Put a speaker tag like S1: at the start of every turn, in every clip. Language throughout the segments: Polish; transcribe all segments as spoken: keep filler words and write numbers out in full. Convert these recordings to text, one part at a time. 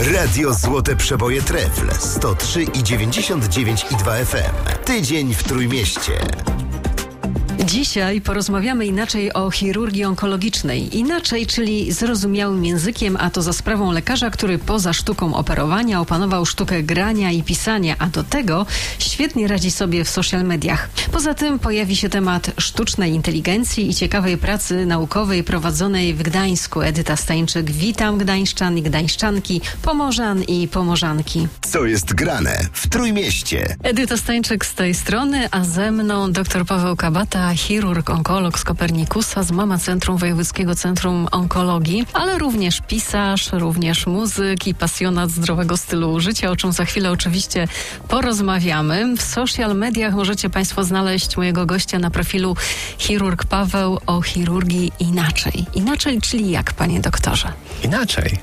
S1: Radio Złote Przeboje Trefl sto trzy i dziewięćdziesiąt dziewięć i dwa F M. Tydzień w Trójmieście.
S2: Dzisiaj porozmawiamy inaczej o chirurgii onkologicznej. Inaczej, czyli zrozumiałym językiem, a to za sprawą lekarza, który poza sztuką operowania opanował sztukę grania i pisania, a do tego świetnie radzi sobie w social mediach. Poza tym pojawi się temat sztucznej inteligencji i ciekawej pracy naukowej prowadzonej w Gdańsku. Edyta Stańczyk, witam Gdańszczan i Gdańszczanki, Pomorzan i Pomorzanki.
S1: Co jest grane w Trójmieście?
S2: Edyta Stańczyk z tej strony, a ze mną dr Paweł Kabata, chirurg, onkolog z Kopernikusa, z Mama Centrum Wojewódzkiego Centrum Onkologii, ale również pisarz, również muzyk i pasjonat zdrowego stylu życia, o czym za chwilę oczywiście porozmawiamy. W social mediach możecie Państwo znaleźć mojego gościa na profilu chirurg Paweł o chirurgii inaczej. Inaczej, czyli jak, panie doktorze?
S3: Inaczej.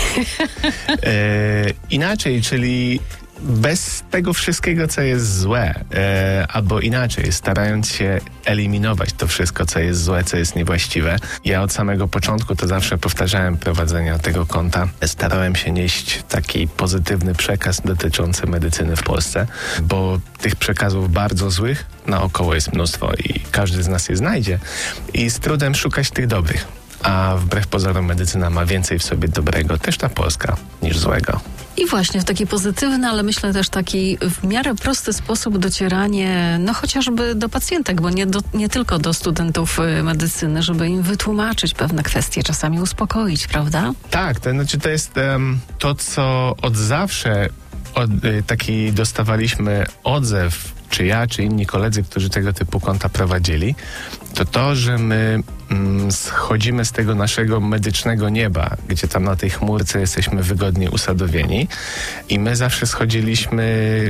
S3: e, inaczej, czyli bez tego wszystkiego, co jest złe, e, albo inaczej, starając się eliminować to wszystko, co jest złe, co jest niewłaściwe. Ja od samego początku to zawsze powtarzałem prowadzenia tego konta. Starałem się nieść taki pozytywny przekaz dotyczący medycyny w Polsce, bo tych przekazów bardzo złych naokoło jest mnóstwo i każdy z nas je znajdzie i z trudem szukać tych dobrych. A wbrew pozorom medycyna ma więcej w sobie dobrego, też ta polska, niż złego.
S2: I właśnie w taki pozytywny, ale myślę też taki w miarę prosty sposób docieranie, no chociażby do pacjentek, bo nie, do, nie tylko do studentów medycyny, żeby im wytłumaczyć pewne kwestie, czasami uspokoić, prawda?
S3: Tak, to znaczy to jest um, to, co od zawsze od, y, taki dostawaliśmy odzew, czy ja, czy inni koledzy, którzy tego typu konta prowadzili, to to, że my mm, schodzimy z tego naszego medycznego nieba, gdzie tam na tej chmurce jesteśmy wygodnie usadowieni i my zawsze schodziliśmy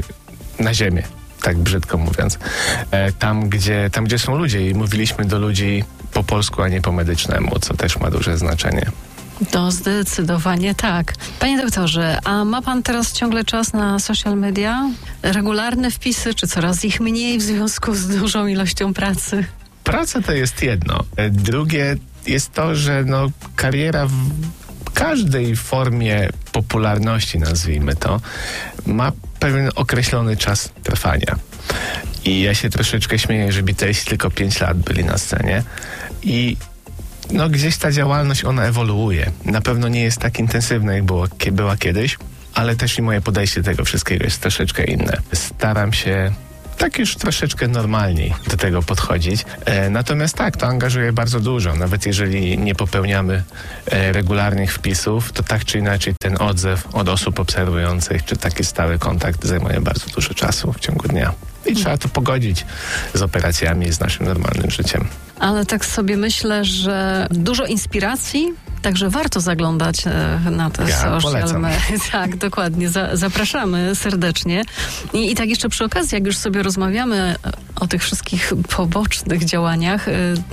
S3: na ziemię, tak brzydko mówiąc, e, tam, gdzie, tam, gdzie są ludzie i mówiliśmy do ludzi po polsku, a nie po medycznemu, co też ma duże znaczenie.
S2: To zdecydowanie tak. Panie doktorze, a ma pan teraz ciągle czas na social media? Regularne wpisy, czy coraz ich mniej w związku z dużą ilością pracy?
S3: Praca to jest jedno. Drugie jest to, że no, kariera w każdej formie popularności, nazwijmy to, ma pewien określony czas trwania. I ja się troszeczkę śmieję, że Beatlesi tylko pięć lat byli na scenie i no gdzieś ta działalność, ona ewoluuje. Na pewno nie jest tak intensywna, jak było, była kiedyś, ale też i moje podejście do tego wszystkiego jest troszeczkę inne. Staram się tak już troszeczkę normalniej do tego podchodzić. E, natomiast tak, to angażuje bardzo dużo. Nawet jeżeli nie popełniamy e, regularnych wpisów, to tak czy inaczej ten odzew od osób obserwujących, czy taki stały kontakt zajmuje bardzo dużo czasu w ciągu dnia. I trzeba to pogodzić z operacjami, z naszym normalnym życiem.
S2: Ale tak sobie myślę, że dużo inspiracji, także warto zaglądać na te
S3: ja
S2: social media. Tak, dokładnie. Za, zapraszamy serdecznie. I, I tak jeszcze przy okazji, jak już sobie rozmawiamy o tych wszystkich pobocznych działaniach,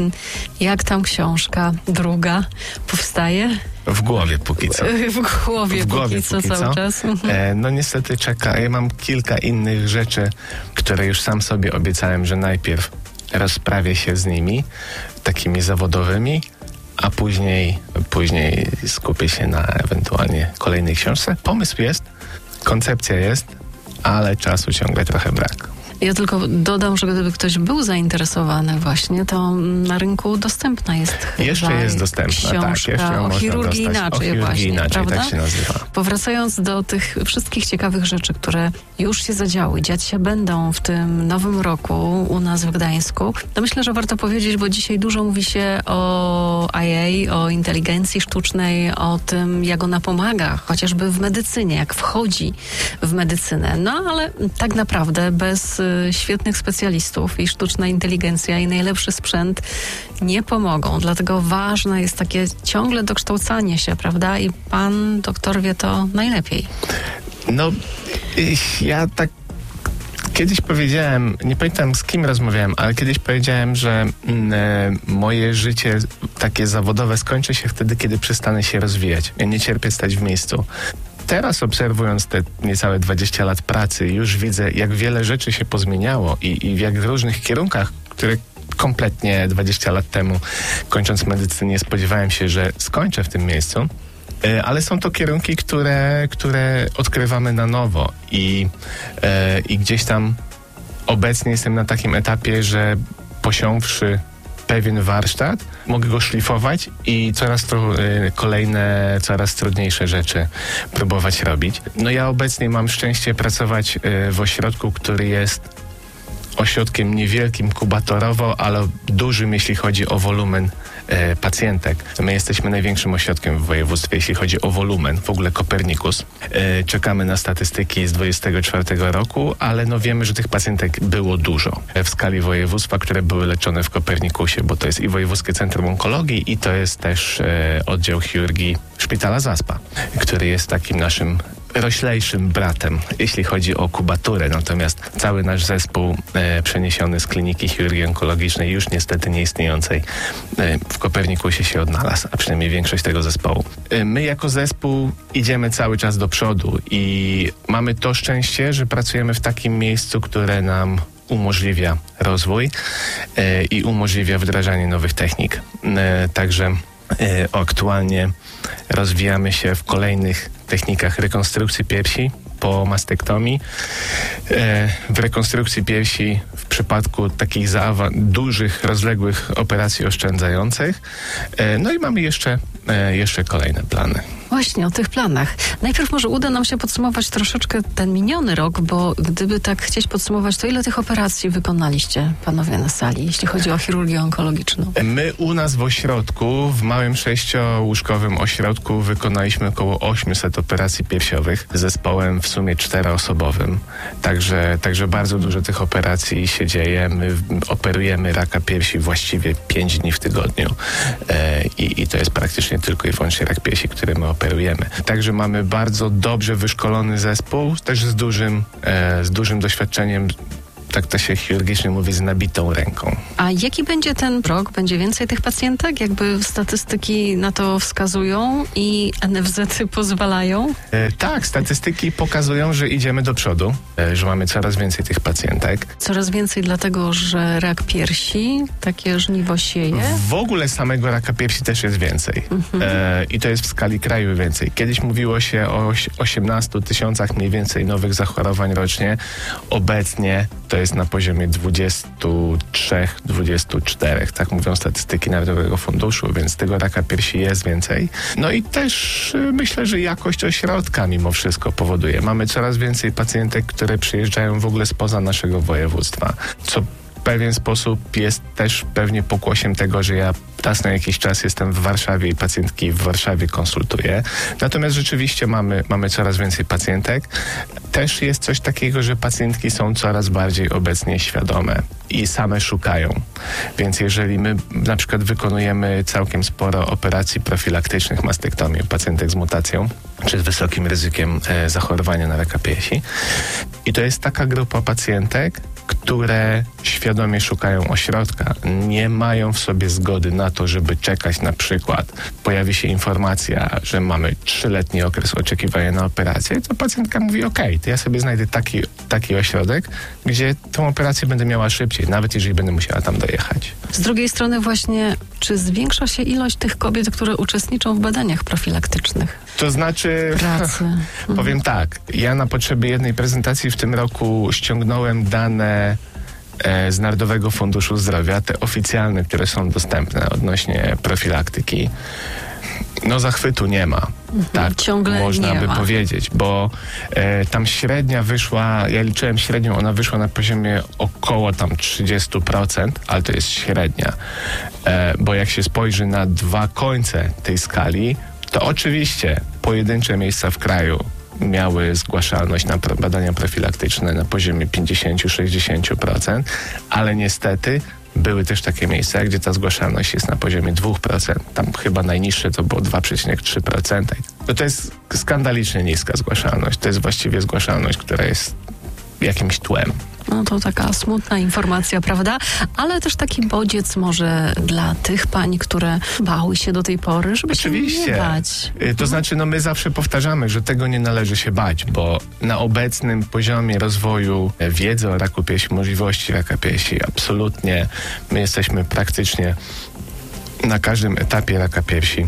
S2: jak tam książka druga powstaje?
S3: W głowie póki co.
S2: W głowie,
S3: w głowie
S2: póki co
S3: póki
S2: cały
S3: co.
S2: czas.
S3: E, no niestety czeka. Ja mam kilka innych rzeczy, które już sam sobie obiecałem, że najpierw rozprawię się z nimi, takimi zawodowymi, a później, później skupię się na ewentualnie kolejnej książce. Pomysł jest, koncepcja jest, ale czasu ciągle trochę brak.
S2: Ja tylko dodam, że gdyby ktoś był zainteresowany właśnie, to na rynku dostępna jest chyba
S3: Jeszcze jest dostępna,
S2: książka
S3: tak. Jeszcze ją
S2: o
S3: można
S2: chirurgii
S3: dostać.
S2: inaczej
S3: o chirurgii
S2: właśnie,
S3: inaczej,
S2: prawda?
S3: tak się nazywa.
S2: Powracając do tych wszystkich ciekawych rzeczy, które już się zadziały, dziać się będą w tym nowym roku u nas w Gdańsku, to myślę, że warto powiedzieć, bo dzisiaj dużo mówi się o I A, o inteligencji sztucznej, o tym, jak ona pomaga, chociażby w medycynie, jak wchodzi w medycynę. No ale tak naprawdę bez świetnych specjalistów i sztuczna inteligencja i najlepszy sprzęt nie pomogą. Dlatego ważne jest takie ciągle dokształcanie się, prawda? I pan doktor wie to najlepiej.
S3: No, ja tak kiedyś powiedziałem, nie pamiętam z kim rozmawiałem, ale kiedyś powiedziałem, że mm, moje życie takie zawodowe skończy się wtedy, kiedy przestanę się rozwijać. Ja nie cierpię stać w miejscu. Teraz obserwując te niecałe dwadzieścia lat pracy, już widzę, jak wiele rzeczy się pozmieniało i, i w jak w różnych kierunkach, które kompletnie dwadzieścia lat temu, kończąc medycynę, nie spodziewałem się, że skończę w tym miejscu. E, ale są to kierunki, które, które odkrywamy na nowo i, e, i gdzieś tam obecnie jestem na takim etapie, że posiąwszy pewien warsztat, mogę go szlifować i coraz to, y, kolejne, coraz trudniejsze rzeczy próbować robić. No ja obecnie mam szczęście pracować y, w ośrodku, który jest ośrodkiem niewielkim kubatorowo, ale dużym, jeśli chodzi o wolumen e, pacjentek. My jesteśmy największym ośrodkiem w województwie, jeśli chodzi o wolumen, w ogóle Kopernikus. E, czekamy na statystyki z dwudziestego czwartego roku, ale no wiemy, że tych pacjentek było dużo w skali województwa, które były leczone w Kopernikusie, bo to jest i Wojewódzkie Centrum Onkologii i to jest też e, oddział chirurgii Szpitala Zaspa, który jest takim naszym roślejszym bratem, jeśli chodzi o kubaturę. Natomiast cały nasz zespół e, przeniesiony z kliniki chirurgii onkologicznej, już niestety nieistniejącej, e, w Kopernikusie się odnalazł, a przynajmniej większość tego zespołu. E, my jako zespół idziemy cały czas do przodu i mamy to szczęście, że pracujemy w takim miejscu, które nam umożliwia rozwój e, i umożliwia wdrażanie nowych technik. E, także e, aktualnie rozwijamy się w kolejnych technikach rekonstrukcji piersi po mastektomii. E, w rekonstrukcji piersi w przypadku takich zaawa- dużych, rozległych operacji oszczędzających. E, no i mamy jeszcze, e, jeszcze kolejne plany.
S2: Właśnie, o tych planach. Najpierw może uda nam się podsumować troszeczkę ten miniony rok, bo gdyby tak chcieć podsumować, to ile tych operacji wykonaliście, panowie na sali, jeśli chodzi o chirurgię onkologiczną?
S3: My u nas w ośrodku, w małym sześciołóżkowym ośrodku wykonaliśmy około osiemset operacji piersiowych z zespołem w sumie czteroosobowym. Także, także bardzo dużo tych operacji się dzieje. My operujemy raka piersi właściwie pięć dni w tygodniu e, i, i to jest praktycznie tylko i wyłącznie rak piersi, który my operujemy. Także mamy bardzo dobrze wyszkolony zespół, też z dużym, e, z dużym doświadczeniem, tak to się chirurgicznie mówi, z nabitą ręką.
S2: A jaki będzie ten rok? Będzie więcej tych pacjentek? Jakby statystyki na to wskazują i N F Z-y pozwalają?
S3: E, tak, statystyki pokazują, że idziemy do przodu, e, że mamy coraz więcej tych pacjentek.
S2: Coraz więcej dlatego, że rak piersi, takie żniwo sieje?
S3: W ogóle samego raka piersi też jest więcej. Mhm. E, I to jest w skali kraju więcej. Kiedyś mówiło się o osiemnastu tysiącach mniej więcej nowych zachorowań rocznie. Obecnie to jest na poziomie dwudziestu trzech dwudziestu czterech, tak mówią statystyki Narodowego Funduszu, więc tego raka piersi jest więcej. No i też y, myślę, że jakość ośrodka mimo wszystko powoduje. Mamy coraz więcej pacjentek, które przyjeżdżają w ogóle spoza naszego województwa, co w pewien sposób jest też pewnie pokłosiem tego, że ja raz na jakiś czas jestem w Warszawie i pacjentki w Warszawie konsultuję. Natomiast rzeczywiście mamy, mamy coraz więcej pacjentek. Też jest coś takiego, że pacjentki są coraz bardziej obecnie świadome i same szukają. Więc jeżeli my na przykład wykonujemy całkiem sporo operacji profilaktycznych mastektomii u pacjentek z mutacją, czy z wysokim ryzykiem e, zachorowania na raka piersi, i to jest taka grupa pacjentek, które świadomie szukają ośrodka, nie mają w sobie zgody na to, żeby czekać na przykład. Pojawi się informacja, że mamy trzyletni okres oczekiwania na operację, to pacjentka mówi, okej, okay, to ja sobie znajdę taki, taki ośrodek, gdzie tą operację będę miała szybciej, nawet jeżeli będę musiała tam dojechać.
S2: Z drugiej strony właśnie, czy zwiększa się ilość tych kobiet, które uczestniczą w badaniach profilaktycznych?
S3: To znaczy,
S2: Pracy.
S3: powiem tak, ja na potrzeby jednej prezentacji w tym roku ściągnąłem dane e, z Narodowego Funduszu Zdrowia, te oficjalne, które są dostępne odnośnie profilaktyki. No zachwytu nie ma. Mhm, tak,
S2: ciągle
S3: można
S2: nie
S3: by
S2: ma.
S3: powiedzieć, bo e, tam średnia wyszła, ja liczyłem średnią, ona wyszła na poziomie około tam trzydzieści procent, ale to jest średnia. E, bo jak się spojrzy na dwa końce tej skali, to oczywiście pojedyncze miejsca w kraju miały zgłaszalność na badania profilaktyczne na poziomie pięćdziesiąt do sześćdziesięciu procent, ale niestety były też takie miejsca, gdzie ta zgłaszalność jest na poziomie dwa procent. Tam chyba najniższe to było dwa przecinek trzy procent. No to jest skandalicznie niska zgłaszalność. To jest właściwie zgłaszalność, która jest jakimś tłem.
S2: No to taka smutna informacja, prawda? Ale też taki bodziec może dla tych pań, które bały się do tej pory, żeby
S3: Oczywiście.
S2: się nie bać.
S3: To znaczy, no my zawsze powtarzamy, że tego nie należy się bać, bo na obecnym poziomie rozwoju wiedzy o raku piersi, możliwości raka piersi, absolutnie my jesteśmy praktycznie na każdym etapie raka piersi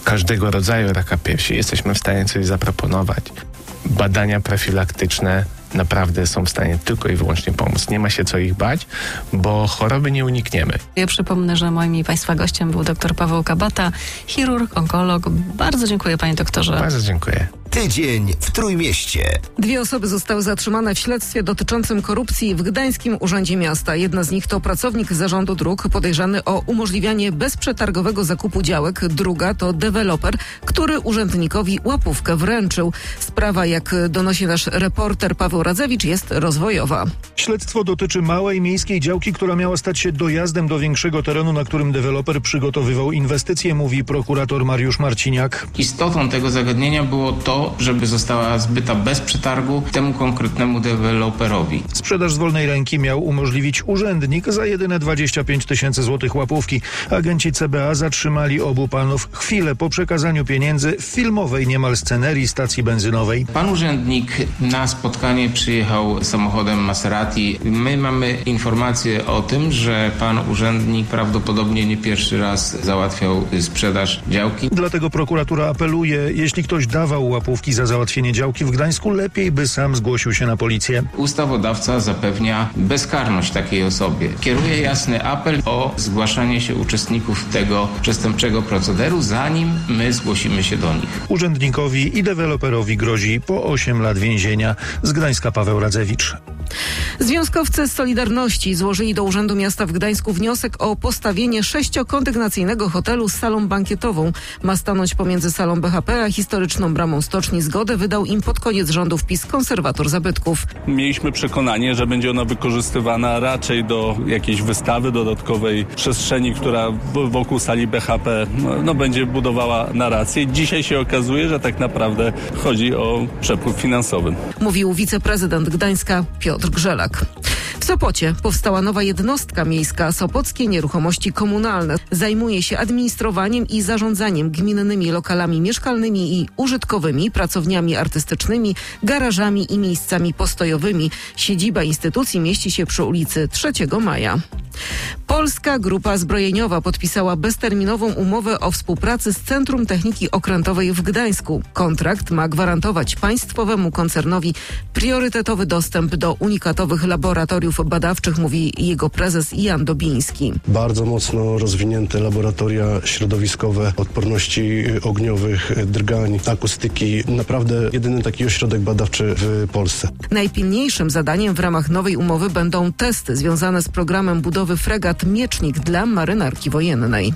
S3: każdego rodzaju raka piersi. Jesteśmy w stanie coś zaproponować. Badania profilaktyczne naprawdę są w stanie tylko i wyłącznie pomóc. Nie ma się co ich bać, bo choroby nie unikniemy.
S2: Ja przypomnę, że moim i Państwa gościem był dr Paweł Kabata, chirurg, onkolog. Bardzo dziękuję, panie doktorze.
S3: Bardzo dziękuję.
S1: Tydzień w Trójmieście.
S4: Dwie osoby zostały zatrzymane w śledztwie dotyczącym korupcji w Gdańskim Urzędzie Miasta. Jedna z nich to pracownik Zarządu Dróg podejrzany o umożliwianie bezprzetargowego zakupu działek. Druga to deweloper, który urzędnikowi łapówkę wręczył. Sprawa, jak donosi nasz reporter Paweł Radzewicz, jest rozwojowa.
S5: Śledztwo dotyczy małej miejskiej działki, która miała stać się dojazdem do większego terenu, na którym deweloper przygotowywał inwestycje, mówi prokurator Mariusz Marciniak.
S6: Istotą tego zagadnienia było to, żeby została zbyta bez przetargu temu konkretnemu deweloperowi.
S5: Sprzedaż z wolnej ręki miał umożliwić urzędnik za jedyne dwadzieścia pięć tysięcy złotych łapówki. Agenci C B A zatrzymali obu panów chwilę po przekazaniu pieniędzy w filmowej niemal scenerii stacji benzynowej.
S6: Pan urzędnik na spotkanie przyjechał samochodem Maserati. My mamy informację o tym, że pan urzędnik prawdopodobnie nie pierwszy raz załatwiał sprzedaż działki.
S5: Dlatego prokuratura apeluje, jeśli ktoś dawał łapówki za załatwienie działki w Gdańsku, lepiej by sam zgłosił się na policję.
S6: Ustawodawca zapewnia bezkarność takiej osobie. Kieruje jasny apel o zgłaszanie się uczestników tego przestępczego procederu, zanim my zgłosimy się do nich.
S5: Urzędnikowi i deweloperowi grozi po osiem lat więzienia. Z Gdańska Paweł Radzewicz.
S4: Związkowcy z Solidarności złożyli do Urzędu Miasta w Gdańsku wniosek o postawienie sześciokondygnacyjnego hotelu z salą bankietową. Ma stanąć pomiędzy salą B H P a historyczną bramą stoczni. Zgodę wydał im pod koniec rządów PiS konserwator zabytków.
S7: Mieliśmy przekonanie, że będzie ona wykorzystywana raczej do jakiejś wystawy, dodatkowej przestrzeni, która wokół sali B H P no, będzie budowała narrację. Dzisiaj się okazuje, że tak naprawdę chodzi o przepływ finansowy.
S4: Mówił wiceprezydent Gdańska Piotr Grzelak. W Sopocie powstała nowa jednostka miejska Sopockie Nieruchomości Komunalne. Zajmuje się administrowaniem i zarządzaniem gminnymi lokalami mieszkalnymi i użytkowymi, pracowniami artystycznymi, garażami i miejscami postojowymi. Siedziba instytucji mieści się przy ulicy trzeciego maja. Polska Grupa Zbrojeniowa podpisała bezterminową umowę o współpracy z Centrum Techniki Okrętowej w Gdańsku. Kontrakt ma gwarantować państwowemu koncernowi priorytetowy dostęp do unikatowych laboratoriów badawczych, mówi jego prezes Jan Dobiński.
S8: Bardzo mocno rozwinięte laboratoria środowiskowe, odporności ogniowych, drgań, akustyki. Naprawdę jedyny taki ośrodek badawczy w Polsce.
S4: Najpilniejszym zadaniem w ramach nowej umowy będą testy związane z programem budowy fregat Miecznik dla marynarki wojennej.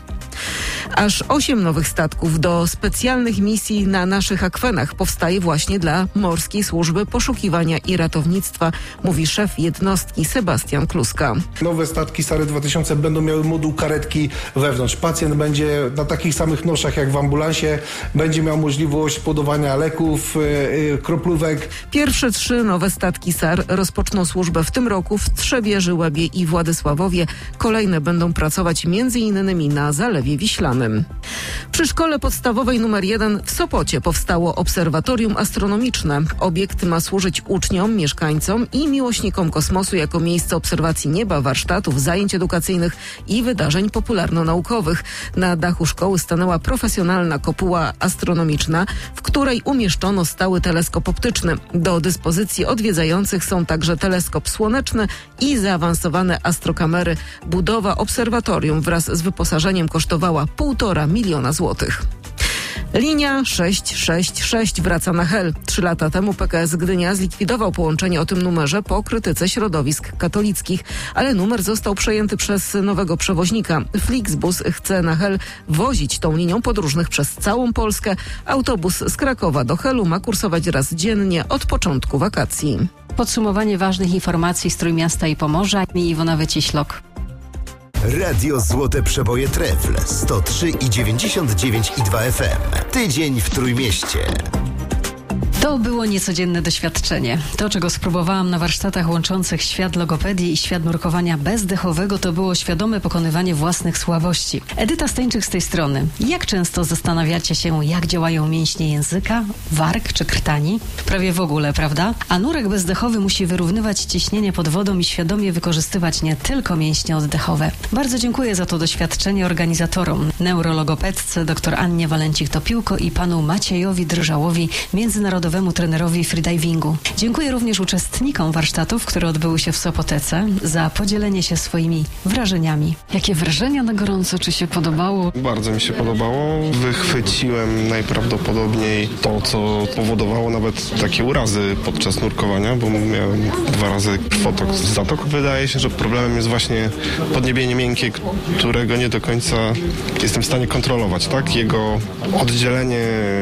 S4: Aż osiem nowych statków do specjalnych misji na naszych akwenach powstaje właśnie dla Morskiej Służby Poszukiwania i Ratownictwa, mówi szef jednostki Sebastian Kluska.
S9: Nowe statki Sary dwa tysiące będą miały moduł karetki wewnątrz. Pacjent będzie na takich samych noszach jak w ambulansie, będzie miał możliwość podawania leków, yy, kroplówek.
S4: Pierwsze trzy nowe statki S A R rozpoczną służbę w tym roku w Trzebieży, Łebie i Władysławowie. Kolejne będą pracować między innymi na Zalewie Wiślanym. Przy szkole podstawowej numer jeden w Sopocie powstało obserwatorium astronomiczne. Obiekt ma służyć uczniom, mieszkańcom i miłośnikom kosmosu jako miejsce obserwacji nieba, warsztatów, zajęć edukacyjnych i wydarzeń popularno-naukowych. Na dachu szkoły stanęła profesjonalna kopuła astronomiczna, w której umieszczono stały teleskop optyczny. Do dyspozycji odwiedzających są także teleskop słoneczny i zaawansowane astrokamery. Budowa obserwatorium wraz z wyposażeniem kosztowała półtora miliona złotych. Linia sześć sześć sześć wraca na Hel. Trzy lata temu P K S Gdynia zlikwidował połączenie o tym numerze po krytyce środowisk katolickich, ale numer został przejęty przez nowego przewoźnika. Flixbus chce na Hel wozić tą linią podróżnych przez całą Polskę. Autobus z Krakowa do Helu ma kursować raz dziennie od początku wakacji.
S2: Podsumowanie ważnych informacji z Trójmiasta i Pomorza i Iwona Wyciślok.
S1: Radio Złote Przeboje Trefl sto trzy i dziewięćdziesiąt dziewięć i dwa F M. Tydzień w Trójmieście.
S2: To było niecodzienne doświadczenie. To, czego spróbowałam na warsztatach łączących świat logopedii i świat nurkowania bezdechowego, to było świadome pokonywanie własnych słabości. Edyta Stańczyk z tej strony. Jak często zastanawiacie się, jak działają mięśnie języka, warg czy krtani? Prawie w ogóle, prawda? A nurek bezdechowy musi wyrównywać ciśnienie pod wodą i świadomie wykorzystywać nie tylko mięśnie oddechowe. Bardzo dziękuję za to doświadczenie organizatorom, neurologopedce dr Annie Walencik-Topiłko i panu Maciejowi Drżałowi, międzynarodowemu trenerowi freedivingu. Dziękuję również uczestnikom warsztatów, które odbyły się w Sopotece, za podzielenie się swoimi wrażeniami. Jakie wrażenia na gorąco? Czy się podobało?
S10: Bardzo mi się podobało. Wychwyciłem najprawdopodobniej to, co powodowało nawet takie urazy podczas nurkowania, bo miałem dwa razy krwotok z zatok. Wydaje się, że problemem jest właśnie podniebienie miękkie, którego nie do końca jestem w stanie kontrolować, tak? Jego oddzielenie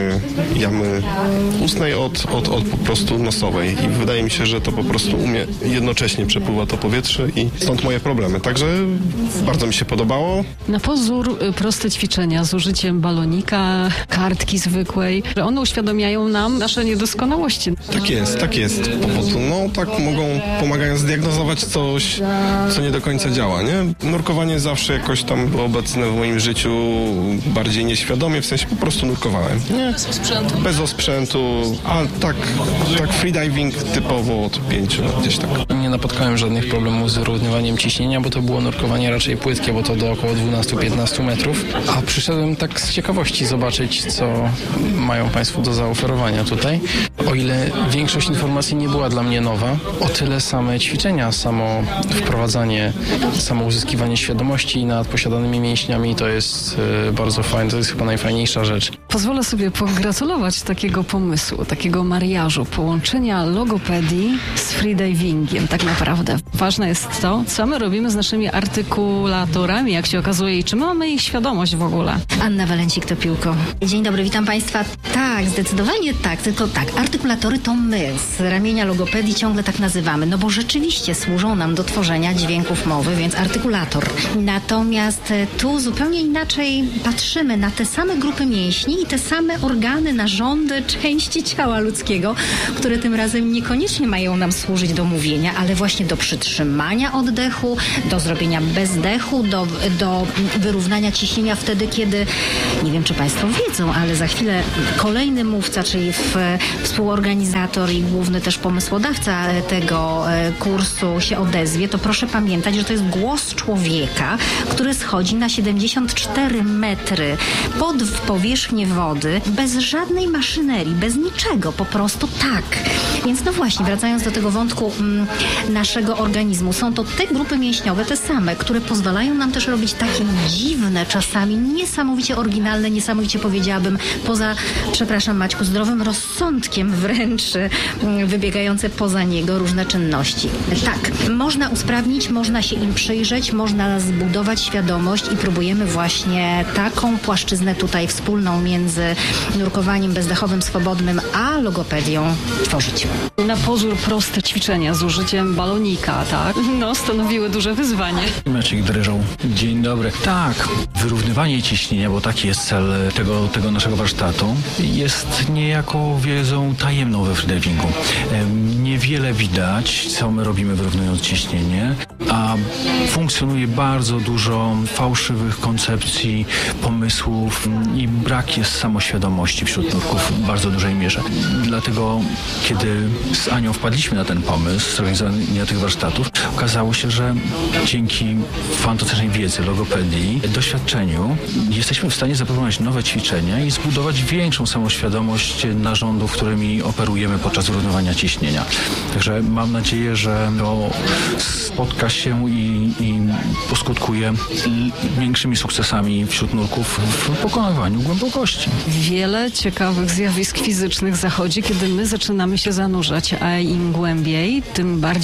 S10: jamy ustnej od, od, od po prostu nosowej i wydaje mi się, że to po prostu u mnie jednocześnie przepływa to powietrze i stąd moje problemy. Także bardzo mi się podobało. Na
S2: pozór proste ćwiczenia z użyciem balonika, kartki zwykłej, że one uświadamiają nam nasze niedoskonałości.
S10: Tak jest, tak jest. Po prostu, no tak mogą, pomagają zdiagnozować coś, co nie do końca działa, nie? Nurkowanie zawsze jakoś tam było obecne w moim życiu bardziej nieświadomie, w sensie po prostu nurkowałem. Nie? Bez osprzętu. Bez osprzętu, a tak, tak freediving typowo od pięciu lat gdzieś tak.
S11: Nie napotkałem żadnych problemów z wyrównywaniem ciśnienia, bo to było nurkowanie raczej płytkie, bo to do około dwanaście do piętnastu metrów. A przyszedłem tak z ciekawości zobaczyć, co mają Państwo do zaoferowania tutaj. O ile większość informacji nie była dla mnie nowa, o tyle same ćwiczenia, samo wprowadzanie, samo uzyskiwanie świadomości nad posiadanymi mięśniami to jest y, bardzo fajne, to jest chyba najfajniejsza rzecz.
S2: Pozwolę sobie pogratulować takiego pomysłu, takiego mariażu, połączenia logopedii z freedivingiem tak naprawdę. Ważne jest to, co my robimy z naszymi artykulatorami, jak się okazuje, i czy my mamy ich świadomość w ogóle.
S12: Anna Walencik-Topiłko. Dzień dobry, witam Państwa. Tak, zdecydowanie tak, tylko tak, artykulatory to my z ramienia logopedii ciągle tak nazywamy, no bo rzeczywiście służą nam do tworzenia dźwięków mowy, więc artykulator. Natomiast tu zupełnie inaczej patrzymy na te same grupy mięśni i te same organy, narządy, części ciała ludzkiego, które tym razem niekoniecznie mają nam służyć do mówienia, ale właśnie do przytrzymania oddechu, do zrobienia bezdechu, do, do wyrównania ciśnienia wtedy, kiedy, nie wiem czy Państwo wiedzą, ale za chwilę kolejny mówca, czyli w, współorganizator i główny też pomysłodawca tego kursu się odezwie, to proszę pamiętać, że to jest głos człowieka, który schodzi na siedemdziesiąt cztery metry pod powierzchnię wody, bez żadnej maszynerii, bez niczego, po prostu tak. Więc no właśnie, wracając do tego wątku m, naszego organizmu, są to te grupy mięśniowe, te same, które pozwalają nam też robić takie dziwne, czasami niesamowicie oryginalne, niesamowicie powiedziałabym, poza, przepraszam Maćku, zdrowym rozsądkiem wręcz m, wybiegające poza niego różne czynności. Tak, można usprawnić, można się im przyjrzeć, można zbudować świadomość i próbujemy właśnie taką płaszczyznę tutaj wspólną między nurkowaniem bezdechowym, swobodnym, a logopedią tworzyć.
S2: Na pozór proste ćwiczenia z użyciem balonika, tak? No, stanowiły duże wyzwanie.
S13: Maciek Drżał. Dzień dobry. Tak, wyrównywanie ciśnienia, bo taki jest cel tego, tego naszego warsztatu, jest niejako wiedzą tajemną we freedivingu. Niewiele widać, co my robimy wyrównując ciśnienie, a funkcjonuje bardzo dużo fałszywych koncepcji, pomysłów i brak jest samoświadomości wśród nurków w bardzo dużej mierze. Dlatego, kiedy z Anią wpadliśmy na ten pomysł zorganizowania tych warsztatów, okazało się, że dzięki fantastycznej wiedzy, logopedii, doświadczeniu jesteśmy w stanie zaproponować nowe ćwiczenia i zbudować większą samoświadomość narządów, którymi operujemy podczas wyrównywania ciśnienia. Także mam nadzieję, że to spotka się i, i poskutkuje większymi sukcesami wśród nurków w pokonywaniu głębokości.
S2: Wiele ciekawych zjawisk fizycznych zachodzi, kiedy my zaczynamy się zanurzać, a im głębiej, tym bardziej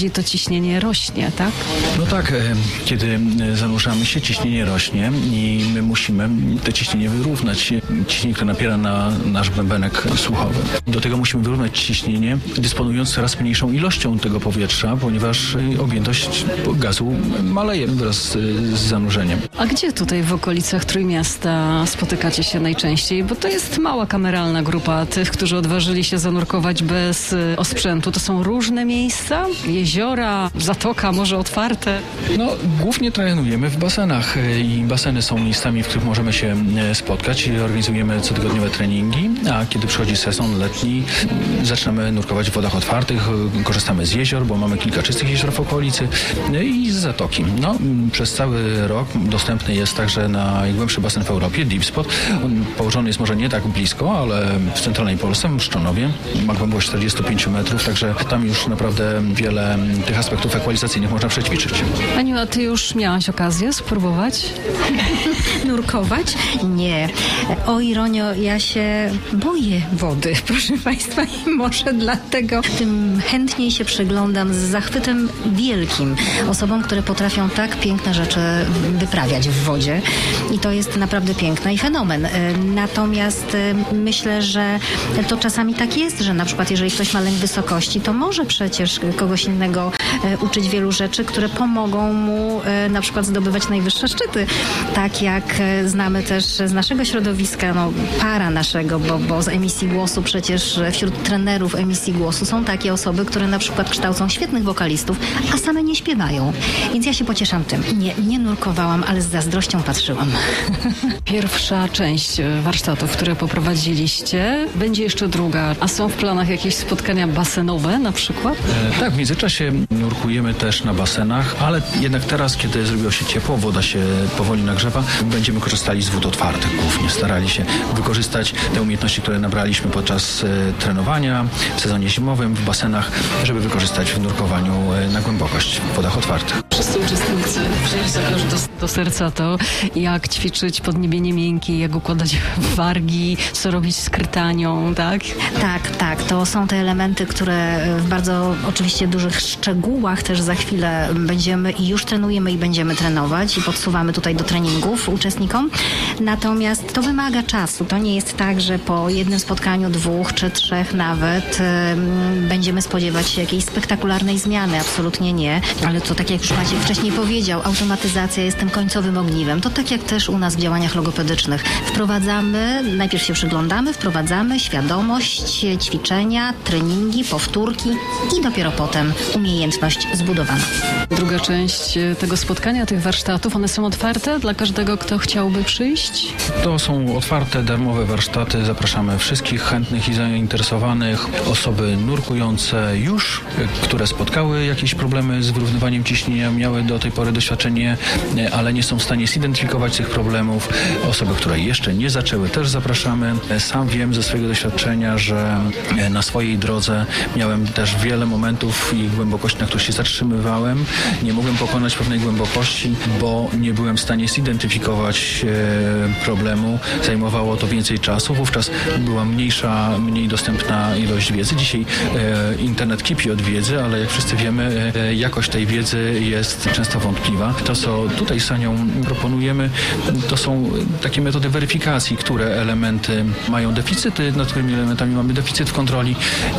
S2: bardziej to ciśnienie rośnie, tak?
S13: No tak, kiedy zanurzamy się, ciśnienie rośnie i my musimy to ciśnienie wyrównać. Ciśnienie, które napiera na nasz bębenek słuchowy. Do tego musimy wyrównać ciśnienie, dysponując coraz mniejszą ilością tego powietrza, ponieważ objętość gazu maleje wraz z zanurzeniem.
S2: A gdzie tutaj w okolicach Trójmiasta spotykacie się najczęściej? Bo to jest mała kameralna grupa tych, którzy odważyli się zanurkować bez osprzętu. To są różne miejsca? Jeziora, zatoka, może otwarte?
S13: No, głównie trenujemy w basenach i baseny są miejscami, w których możemy się spotkać. Organizujemy cotygodniowe treningi, a kiedy przychodzi sezon letni, zaczynamy nurkować w wodach otwartych, korzystamy z jezior, bo mamy kilka czystych jezior w okolicy i z zatoki. No, przez cały rok dostępny jest także najgłębszy basen w Europie, Deep Spot. On położony jest może nie tak blisko, ale w centralnej Polsce, w Mszczonowie. Ma głębokość czterdzieści pięć metrów, także tam już naprawdę wiele tych aspektów ekwalizacyjnych można przećwiczyć.
S2: Aniu, a ty już miałaś okazję spróbować?
S12: Nurkować? Nie. O ironio, ja się boję wody, proszę Państwa, i może dlatego tym chętniej się przyglądam z zachwytem wielkim osobom, które potrafią tak piękne rzeczy wyprawiać w wodzie i to jest naprawdę piękne i fenomen. Natomiast myślę, że to czasami tak jest, że na przykład jeżeli ktoś ma lęk wysokości, to może przecież kogoś innego uczyć wielu rzeczy, które pomogą mu na przykład zdobywać najwyższe szczyty. Tak jak znamy też z naszego środowiska, no para naszego, bo, bo z emisji głosu przecież wśród trenerów emisji głosu są takie osoby, które na przykład kształcą świetnych wokalistów, a same nie śpiewają. Więc ja się pocieszam tym. Nie, nie nurkowałam, ale z zazdrością patrzyłam.
S2: Pierwsza część warsztatów, które poprowadziliście, będzie jeszcze druga. A są w planach jakieś spotkania basenowe na przykład?
S13: E, tak, w międzyczasie nurkujemy też na basenach, ale jednak teraz, kiedy zrobiło się ciepło, woda się powoli nagrzewa, będziemy korzystali z wód otwartych głównie. Starali się wykorzystać te umiejętności, które nabraliśmy podczas e, trenowania w sezonie zimowym w basenach, żeby wykorzystać w nurkowaniu e, na głębokość w wodach otwartych.
S2: Wszyscy uczestnicy wzięli sobie do, do serca to, jak ćwiczyć podniebienie miękkie, jak układać wargi, co robić z krytanią, tak?
S12: Tak, tak. To są te elementy, które w bardzo oczywiście dużych szczegółach też za chwilę będziemy i już trenujemy i będziemy trenować i podsuwamy tutaj do treningów uczestnikom. Natomiast to wymaga czasu. To nie jest tak, że po jednym spotkaniu, dwóch czy trzech nawet yy, będziemy spodziewać się jakiejś spektakularnej zmiany. Absolutnie nie. Ale to tak jak już Maciek wcześniej powiedział, automatyzacja jest tym końcowym ogniwem. To tak jak też u nas w działaniach logopedycznych. Wprowadzamy, najpierw się przyglądamy, wprowadzamy świadomość, ćwiczenia, treningi, powtórki i dopiero potem umiejętność zbudowana.
S2: Druga część tego spotkania, tych warsztatów, one są otwarte dla każdego, kto chciałby przyjść?
S13: To są otwarte, darmowe warsztaty. Zapraszamy wszystkich chętnych i zainteresowanych. Osoby nurkujące już, które spotkały jakieś problemy z wyrównywaniem ciśnienia, miały do tej pory doświadczenie, ale nie są w stanie zidentyfikować tych problemów. Osoby, które jeszcze nie zaczęły, też zapraszamy. Sam wiem ze swojego doświadczenia, że na swojej drodze miałem też wiele momentów i głębokości, na których się zatrzymywałem. Nie mogłem pokonać pewnej głębokości, bo nie byłem w stanie zidentyfikować problemu. Zajmowało to więcej czasu. Wówczas była mniejsza, mniej dostępna ilość wiedzy. Dzisiaj internet kipi od wiedzy, ale jak wszyscy wiemy, jakość tej wiedzy jest często wątpliwa. To, co tutaj z Anią proponujemy, to są takie metody weryfikacji, które elementy mają deficyty, nad którymi elementami mamy deficyt w kontroli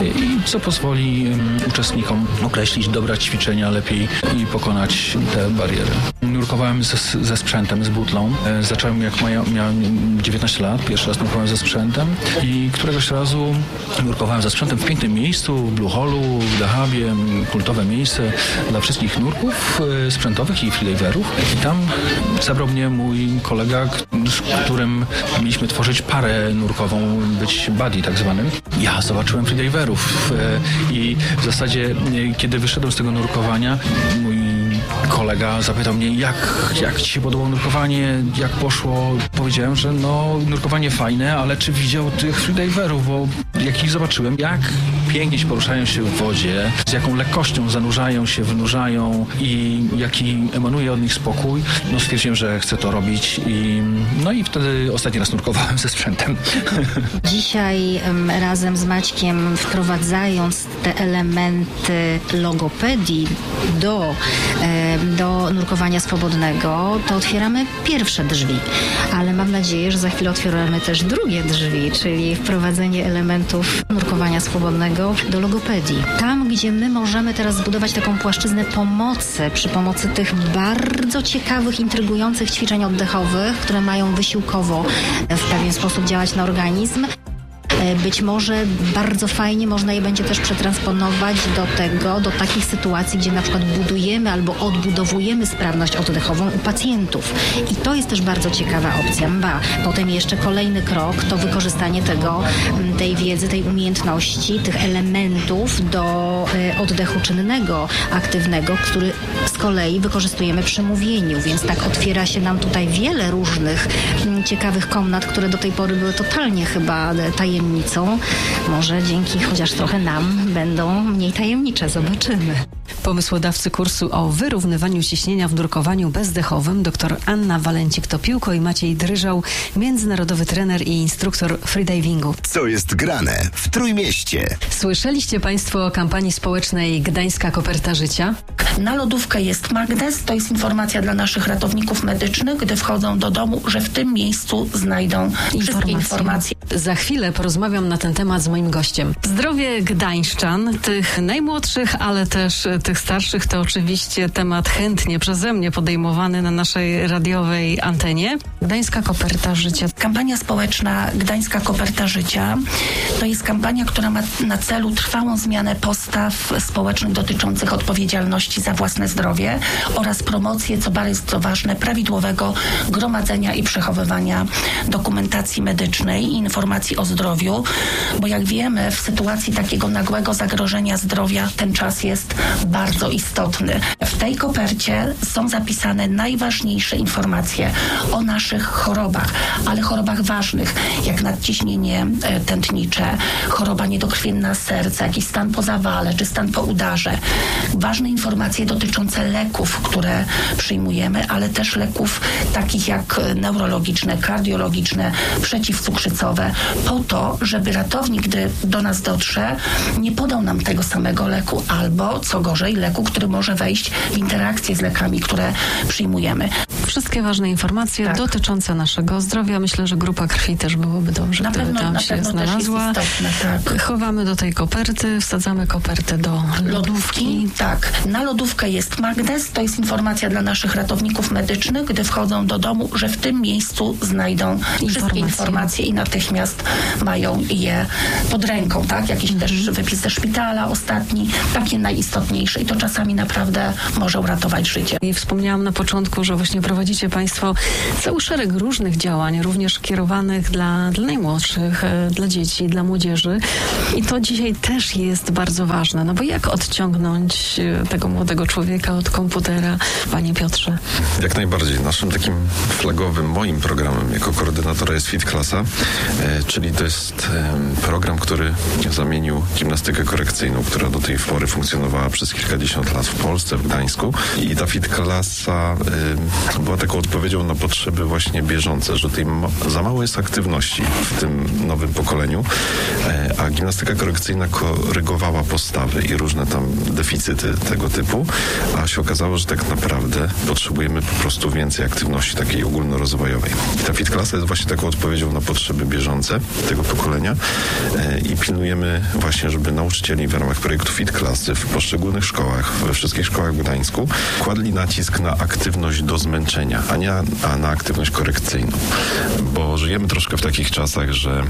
S13: i co pozwoli uczestnikom określić, dobrać ćwiczenia lepiej i pokonać te bariery. Nurkowałem ze, ze sprzętem, z butlą. Zacząłem jak moja, miałem dziewiętnaście lat, pierwszy raz nurkowałem ze sprzętem i któregoś razu nurkowałem ze sprzętem w pięknym miejscu, w Blue Hallu, w Dahabie, kultowe miejsce dla wszystkich nurków sprzętowych i freediverów. I tam zabrał mnie mój kolega, z którym mieliśmy tworzyć parę nurkową, być buddy tak zwanym. Ja zobaczyłem freediverów i w zasadzie, kiedy wyszedłem z tego nurkowania, mój kolega zapytał mnie, jak, jak ci się podobało nurkowanie, jak poszło. Powiedziałem, że no, nurkowanie fajne, ale czy widział tych freediverów, bo jak ich zobaczyłem, jak pięknie się poruszają się w wodzie, z jaką lekkością zanurzają się, wynurzają i jaki emanuje od nich spokój, no stwierdziłem, że chcę to robić i no i wtedy ostatni raz nurkowałem ze sprzętem.
S12: Dzisiaj um, razem z Maćkiem, wprowadzając te elementy logopedii do, e, do nurkowania swobodnego, to otwieramy pierwsze drzwi, ale mam nadzieję, że za chwilę otwieramy też drugie drzwi, czyli wprowadzenie elementów nurkowania swobodnego do logopedii. Tam, gdzie my możemy teraz zbudować taką płaszczyznę pomocy przy pomocy tych bardzo ciekawych, intrygujących ćwiczeń oddechowych, które mają wysiłkowo w pewien sposób działać na organizm. Być może bardzo fajnie można je będzie też przetransponować do tego, do takich sytuacji, gdzie na przykład budujemy albo odbudowujemy sprawność oddechową u pacjentów. I to jest też bardzo ciekawa opcja. Ba, potem jeszcze kolejny krok to wykorzystanie tego, tej wiedzy, tej umiejętności, tych elementów do oddechu czynnego, aktywnego, który z kolei wykorzystujemy przy mówieniu, więc tak otwiera się nam tutaj wiele różnych ciekawych komnat, które do tej pory były totalnie chyba tajemnicze. Może dzięki chociaż trochę nam będą mniej tajemnicze. Zobaczymy.
S2: Pomysłodawcy kursu o wyrównywaniu ciśnienia w nurkowaniu bezdechowym dr Anna Walencik-Topiłko i Maciej Dryżał, międzynarodowy trener i instruktor freedivingu.
S1: Co jest grane w Trójmieście?
S2: Słyszeliście Państwo o kampanii społecznej Gdańska Koperta Życia?
S14: Na lodówkę jest magnes. To jest informacja dla naszych ratowników medycznych, gdy wchodzą do domu, że w tym miejscu znajdą
S2: informacje.
S14: wszystkie informacje.
S2: Za chwilę porozmawiam na ten temat z moim gościem. Zdrowie gdańszczan, tych najmłodszych, ale też tych starszych, to oczywiście temat chętnie przeze mnie podejmowany na naszej radiowej antenie. Gdańska Koperta Życia.
S14: Kampania społeczna Gdańska Koperta Życia to jest kampania, która ma na celu trwałą zmianę postaw społecznych dotyczących odpowiedzialności za własne zdrowie oraz promocję, co bardzo ważne, prawidłowego gromadzenia i przechowywania dokumentacji medycznej i informacji o zdrowiu, bo jak wiemy, w sytuacji takiego nagłego zagrożenia zdrowia ten czas jest bardzo istotny. W tej kopercie są zapisane najważniejsze informacje o naszych chorobach, ale chorobach ważnych, jak nadciśnienie tętnicze, choroba niedokrwienna serca, jakiś stan po zawale, czy stan po udarze. Ważne informacje dotyczące leków, które przyjmujemy, ale też leków takich jak neurologiczne, kardiologiczne, przeciwcukrzycowe, po to, żeby ratownik, gdy do nas dotrze, nie podał nam tego samego leku albo, co gorzej, leku, który może wejść w interakcję z lekami, które przyjmujemy.
S2: Wszystkie ważne informacje tak. dotyczące naszego zdrowia. Myślę, że grupa krwi też byłoby dobrze,
S14: na
S2: gdyby
S14: pewno,
S2: tam
S14: na
S2: się
S14: pewno
S2: znalazła.
S14: Też jest istotne, tak.
S2: Chowamy do tej koperty, wsadzamy kopertę do lodówki.
S14: lodówki. Tak. Na lodówkę jest magnes. To jest informacja dla naszych ratowników medycznych, gdy wchodzą do domu, że w tym miejscu znajdą informacje. wszystkie informacje i natychmiast mają je pod ręką, tak? Jakiś mhm. też wypis ze szpitala ostatni, takie najistotniejsze i to czasami naprawdę może uratować życie.
S2: I wspomniałam na początku, że właśnie prowadzicie Państwo cały szereg różnych działań, również kierowanych dla, dla najmłodszych, dla dzieci, dla młodzieży i to dzisiaj też jest bardzo ważne, no bo jak odciągnąć tego młodego człowieka od komputera, Panie Piotrze?
S15: Jak najbardziej. Naszym takim flagowym, moim programem jako koordynatora jest Fit Klasa, e, czyli to jest e, program, który zamienił gimnastykę korekcyjną, która do tej pory funkcjonowała przez kilkadziesiąt lat w Polsce, w Gdańsku. I ta Fit Klasa e, była taką odpowiedzią na potrzeby właśnie bieżące, że tej ma- za mało jest aktywności w tym nowym pokoleniu, e, a gimnastyka korekcyjna korygowała postawy i różne tam deficyty tego typu, a się okazało, że tak naprawdę potrzebujemy po prostu więcej aktywności takiej ogólnorozwojowej. I ta Fit Klasa jest właśnie taką odpowiedzią na potrzeby bieżące tego pokolenia e, i pilnujemy właśnie, żeby nauczycieli w ramach projektu Fit Klasy w poszczególnych szkołach, we wszystkich szkołach w Gdańsku kładli nacisk na aktywność do zmęczenia, a nie a na aktywność korekcyjną. Bo żyjemy troszkę w takich czasach, że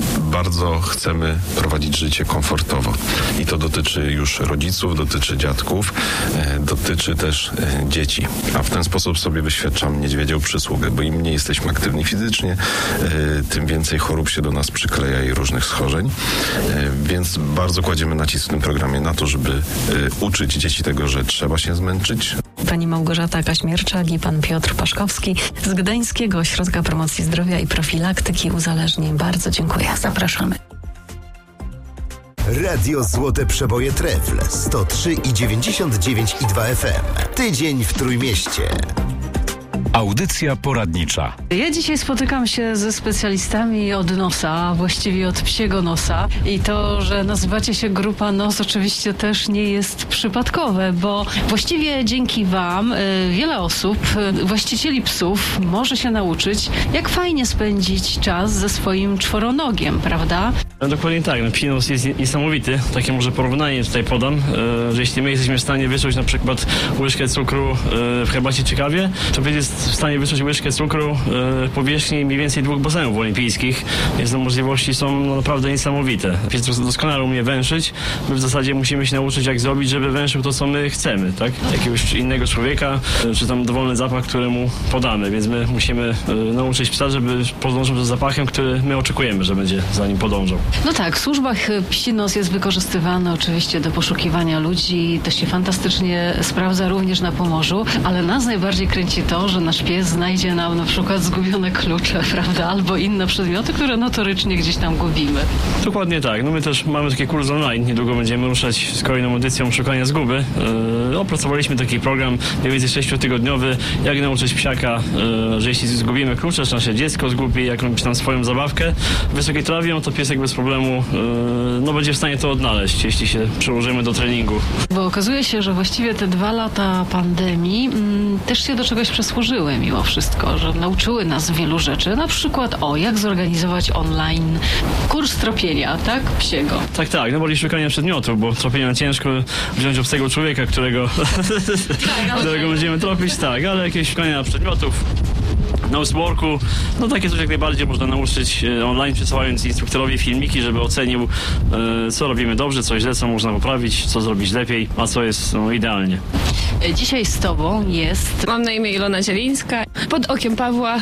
S15: bardzo chcemy prowadzić życie komfortowo. I to dotyczy już rodziców, dotyczy dziadków, e, dotyczy też e, dzieci. A w ten sposób sobie wyświadczam niedźwiedzią przysługę, bo im mniej jesteśmy aktywni fizycznie, e, tym więcej chorób się do nas przykleja i różnych schorzeń. E, więc bardzo kładziemy nacisk w tym programie na to, żeby e, uczyć dzieci tego, że trzeba się zmęczyć.
S2: Pani Małgorzata Kaśmierczak i pan Piotr Paszkowski z Gdańskiego Ośrodka Promocji Zdrowia i Profilaktyki Uzależnień. Bardzo dziękuję.
S14: Zapraszamy.
S1: Radio Złote Przeboje Trefl sto trzy i dziewięćdziesiąt dziewięć i dwa F M. Tydzień w Trójmieście.
S16: Audycja poradnicza.
S2: Ja dzisiaj spotykam się ze specjalistami od nosa, a właściwie od psiego nosa. I to, że nazywacie się Grupa Nos, oczywiście też nie jest przypadkowe, bo właściwie dzięki wam y, wiele osób, y, właścicieli psów, może się nauczyć, jak fajnie spędzić czas ze swoim czworonogiem, prawda?
S17: No, dokładnie tak. No, psi nos jest niesamowity. Takie może porównanie tutaj podam, y, że jeśli my jesteśmy w stanie wyczuć na przykład łyżkę cukru y, w herbacie czy kawie, to pies jest w stanie wyczuć łyżkę cukru y, powierzchni mniej więcej dwóch basenów olimpijskich, więc te możliwości są no, naprawdę niesamowite. Pies doskonale umie węszyć. My w zasadzie musimy się nauczyć, jak zrobić, żeby węszył to, co my chcemy, tak? Jakiegoś innego człowieka, y, czy tam dowolny zapach, który mu podamy, więc my musimy y, nauczyć psa, żeby podążał za zapachem, który my oczekujemy, że będzie za nim podążał.
S2: No tak, w służbach psi nos jest wykorzystywany oczywiście do poszukiwania ludzi. To się fantastycznie sprawdza również na Pomorzu, ale nas najbardziej kręci to, że nasz pies znajdzie nam na przykład zgubione klucze, prawda, albo inne przedmioty, które notorycznie gdzieś tam gubimy.
S17: Dokładnie tak. No my też mamy taki kurs online. Niedługo będziemy ruszać z kolejną edycją szukania zguby. Yy, opracowaliśmy taki program mniej więcej sześciotygodniowy, jak nauczyć psiaka, yy, że jeśli zgubimy klucze, czy nasze dziecko zgubi jakąś tam swoją zabawkę w wysokiej trawie, no to piesek bez problemu yy, no będzie w stanie to odnaleźć, jeśli się przyłożymy do treningu.
S2: Bo okazuje się, że właściwie te dwa lata pandemii mm, też się do czegoś przysłużyły mimo wszystko, że nauczyły nas wielu rzeczy. Na przykład o, jak zorganizować online kurs tropienia, tak? Psiego.
S17: Tak, tak, no bardziej szukania przedmiotów, bo tropienia ciężko wziąć obcego człowieka, którego, tak, którego będziemy tropić, tak, ale jakieś szukania przedmiotów. Na Noseworku, no takie coś jak najbardziej można nauczyć online, przesyłając instruktorowi filmiki, żeby ocenił, e, co robimy dobrze, co źle, co można poprawić, co zrobić lepiej, a co jest no, idealnie.
S2: Dzisiaj z tobą jest...
S18: Mam na imię Ilona Zielińska. Pod okiem Pawła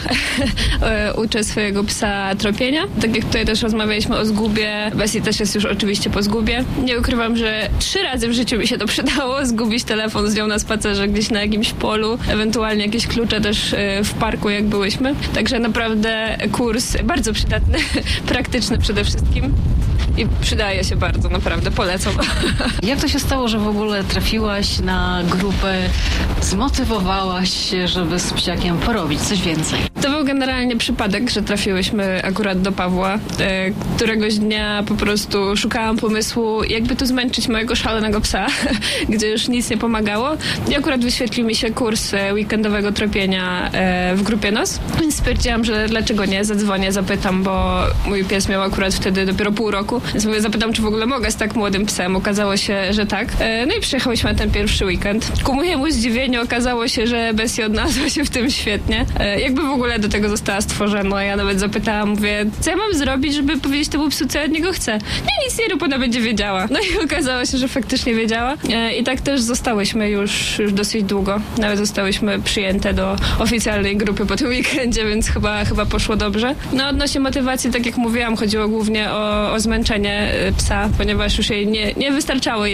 S18: uczę swojego psa tropienia. Tak jak tutaj też rozmawialiśmy o zgubie, Bessie też jest już oczywiście po zgubie. Nie ukrywam, że trzy razy w życiu mi się to przydało, zgubić telefon z nią na spacerze gdzieś na jakimś polu, ewentualnie jakieś klucze też w parku, jak byłyśmy. Także naprawdę kurs bardzo przydatny, praktyczny przede wszystkim i przydaje się bardzo, naprawdę polecam.
S2: Jak to się stało, że w ogóle trafiłaś na grupę, zmotywowałaś się, żeby z psiakiem porobić coś więcej?
S18: To był generalnie przypadek, że trafiłyśmy akurat do Pawła. E, któregoś dnia po prostu szukałam pomysłu, jakby tu zmęczyć mojego szalonego psa, gdzie już nic nie pomagało. I akurat wyświetlił mi się kurs weekendowego tropienia e, w grupie Nos, więc stwierdziłam, że dlaczego nie, zadzwonię, zapytam, bo mój pies miał akurat wtedy dopiero pół roku, więc mówię, zapytam, czy w ogóle mogę z tak młodym psem. Okazało się, że tak. E, no i przyjechałyśmy na ten pierwszy weekend. Ku mojemu zdziwieniu okazało się, że Bessie odnalazła się w tym świetnie. E, jakby w ogóle do tego została stworzona. Ja nawet zapytałam, mówię, co ja mam zrobić, żeby powiedzieć temu psu, co ja od niego chcę. Nie, nic nie rób, ona będzie wiedziała. No i okazało się, że faktycznie wiedziała. E, I tak też zostałyśmy już, już dosyć długo. Nawet zostałyśmy przyjęte do oficjalnej grupy po tym weekendzie, więc chyba, chyba poszło dobrze. No odnośnie motywacji, tak jak mówiłam, chodziło głównie o, o zmęczenie psa, ponieważ już jej nie, nie wystarczało jej